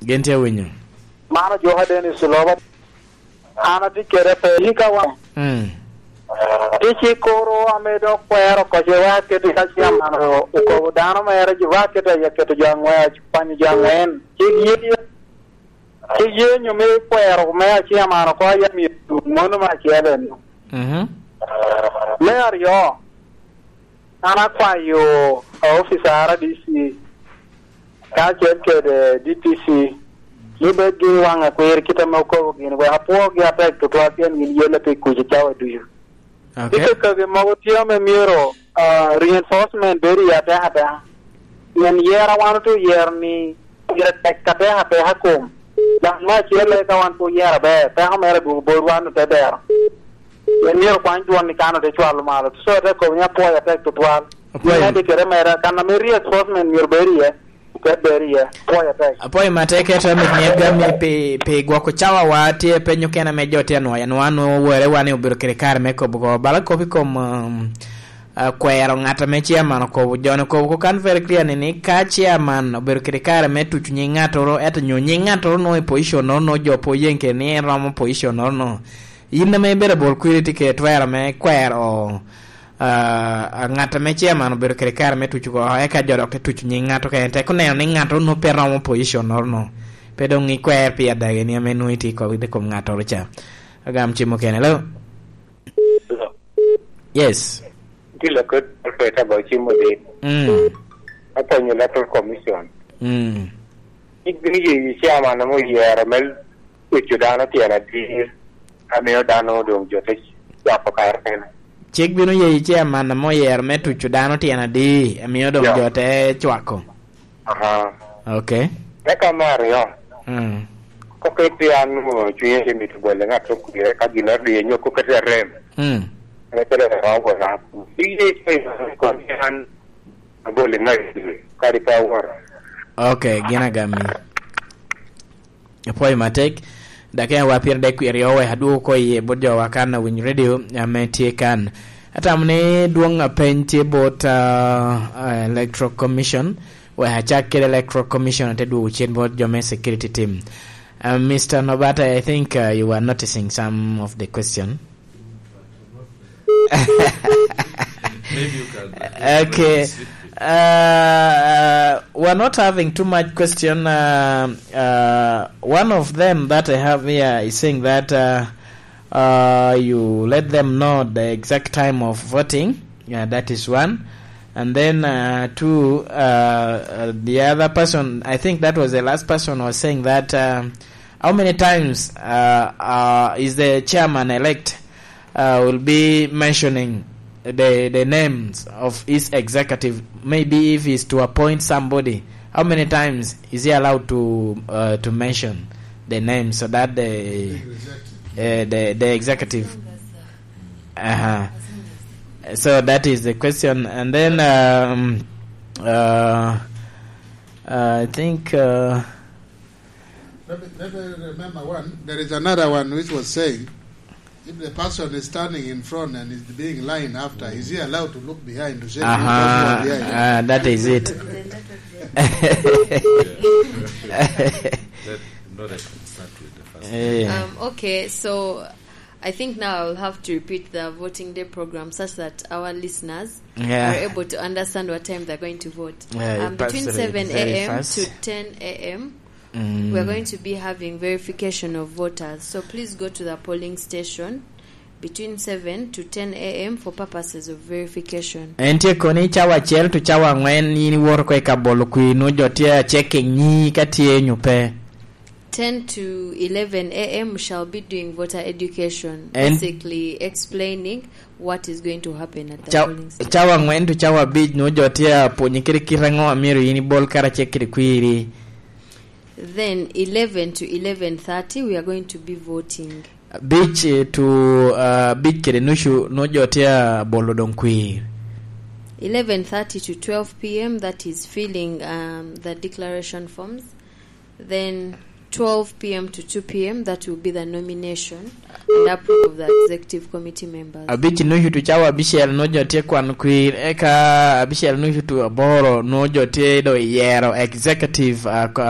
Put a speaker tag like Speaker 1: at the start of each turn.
Speaker 1: Gente winyo.
Speaker 2: Mano Joha Dennis Loba. Ana tikere pe hikawa. Ichi koro amedo kwero ko jewa ke dikasi mano uko dano mere jewa ke ya ke jangwe pani jangwen. Iye nyume kwero me achi mano ko ya mi mono ma chelen. Mayor yo. Ana kwa yo officer DC. Ka ke de DPC. Ibe gi wanga ko yer kita mako gi ne apo gi attack to apian gi yele pe ku jawa du you. Okay. Ike ke mago tiame miro reinforcement beri ata hata. Yen yera wan to yer ni yer tek kate hata hakum. Dan ma chele ka wan to yer be ta mere bu borwan te der. Yen yer kwan juan ni kana de chwal malo. So de ko nya po attack to twal. Yen de kere mera kana me reinforcement mir beri
Speaker 1: Apoy mateke to minyega mi pe gwako chawa watie penyo kena mejote no wanu were wani ubiro kirikar meko bugo bala ko bikom kwero ngata me chairman ko jono ko kan very clear ni ka chairman ubiro kirikar metu chunyi ngato ro et nyonyi ngato no e position no jopo yenke ni ramo position no yinna me bere bol kwiriti ke twera me kwero ngata me chairman ber krekar me tuchu ko e ka joro ke tuchu ni ngato ke te ko ne ngato no perra mo position no pedo ngi kwer pia dage ni amenu iti ko de ko ngato ro cha agam chimo ken hello yes
Speaker 3: dilo ko ta ba chimo de ato ni electoral commission igni ye chairman mo yera mel tuchu dana tiana di ameo dano dong jote ya pakar ken
Speaker 1: Chik binu ye chairman mo yer metu chudano tiana di amiyo dong jote chwako. Okay.
Speaker 3: Eka Mario. Ko ke pian mo chuye mi tu bole ngato ku dire ka gina di nyo ko ke rem. Ne tele ra ko na. Ije pe ko han bole ngai ka ri power.
Speaker 1: Okay, gina gami. Apoy matek dake wapir de kwiri owe hadu ko ye bodjo wakana win radio ametie kan atamne duong apenti bot electoral commission we hachake electoral commission te du chen bot jome security team. Mr. Nobata, I think you were noticing some of the question.
Speaker 4: Maybe you can.
Speaker 1: Okay. We're not having too much question. One of them that I have here is saying that you let them know the exact time of voting. Yeah, that is one. And then two, the other person, I think that was the last person, was saying that how many times is the chairman elect will be mentioning the names of his executive. Maybe if he's to appoint somebody, how many times is he allowed to mention the name so that the executive so that is the question. And then I think
Speaker 5: let me remember one. There is another one which was saying, if the person is standing in front and is being lined after, is he allowed to look behind to say behind?
Speaker 1: That is it.
Speaker 6: Okay, so I think now I'll have to repeat the voting day program such that our listeners are able to understand what time they're going to vote. Between 7 a.m. to 10 a.m. we're going to be having verification of voters. So please go to the polling station between 7 to 10 a.m. for purposes of verification.
Speaker 1: Entie koni chawa chel to chawa ngwen ni wor ko ikabolo kuino jotia checking ni katie nyupe.
Speaker 6: 10 to 11 a.m. we shall be doing voter education, basically explaining what is going to happen at the polling station.
Speaker 1: Chawa ngwen to chawa bij no jotia ponyikiri kirango amiro yini bol kara chekiri kwiri.
Speaker 6: Then 11 to 11:30 we are going to be voting.
Speaker 1: Beach to beach kere nushu no jotia bolo donkwir.
Speaker 6: 11:30 to 12 p.m. that is filling the declaration forms. Then 12 p.m. to 2 p.m. that will be the nomination and approval of the executive committee members.
Speaker 1: Beach nushu to chawa bishel no jotia kwan kwir eka bishel nushu to aboro no jotia do yero executive